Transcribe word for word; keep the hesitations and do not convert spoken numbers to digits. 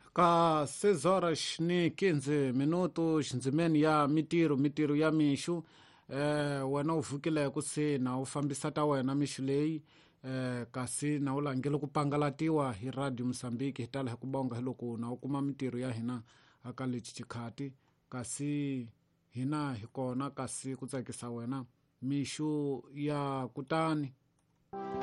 ka seis horas ni quinze minutos ndzimeni ya mitiro mitiro ya mixu eh, wena u vukile kusina u fambisa ta wena mixu leyi eh, kasi na u langile ku pangalatiwa hi radio Mozambique hi tala hi ku bonga hi loko na u kuma mitiro ya hina aka lexi xikhati kasi hina hi kona kasi ku tsakisa wena mixu ya kutani.